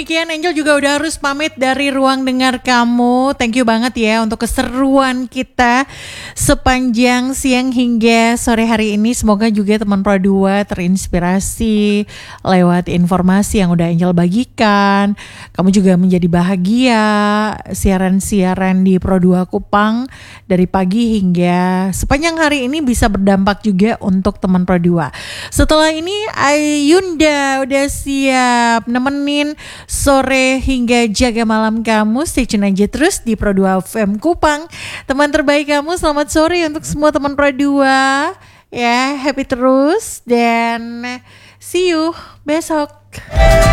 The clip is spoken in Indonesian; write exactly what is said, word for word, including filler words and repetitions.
demikian Angel juga udah harus pamit dari ruang dengar kamu. Thank you banget ya untuk keseruan kita sepanjang siang hingga sore hari ini. Semoga juga teman Pro dua terinspirasi lewat informasi yang udah Angel bagikan. Kamu juga menjadi bahagia siaran-siaran di Pro dua Kupang dari pagi hingga sepanjang hari ini bisa berdampak juga untuk teman Pro dua. Setelah ini Ayunda udah siap nemenin sore hingga jaga malam kamu. Stay tune aja terus di Pro dua F M Kupang. Teman terbaik kamu, selamat sore untuk semua teman Pro dua. Ya, happy terus dan see you besok.